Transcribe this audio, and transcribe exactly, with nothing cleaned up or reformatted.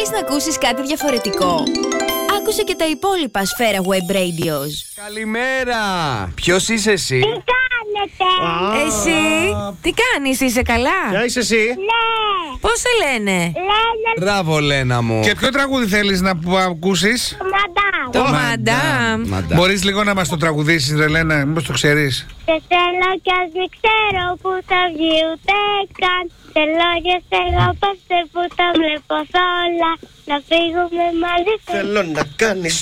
Θέλεις να ακούσεις κάτι διαφορετικό? Άκουσε και τα υπόλοιπα Σφαίρα Web Radios. Καλημέρα! Ποιος είσαι εσύ? Τι κάνετε? Εσύ, τι κάνεις, είσαι καλά? Ποια είσαι εσύ? Ναι. Πώς σε λένε? Λένε Μπράβο, Λένα μου. Και ποιο τραγούδι θέλεις να που- ακούσεις? μαντάμ. Το Μαντάμ, Μαντάμ. Μαντάμ. Μπορείς λίγο να μας το τραγουδήσεις, ρε Λένα, μήπως το ξέρεις? Σε θέλω κι ας μην ξέρω που θα βγει ούτε καν. Θέλω και σε αγαπάστε που τα βλέπω σ' όλα. Να φύγουμε μαζί. Θέλω να κάνεις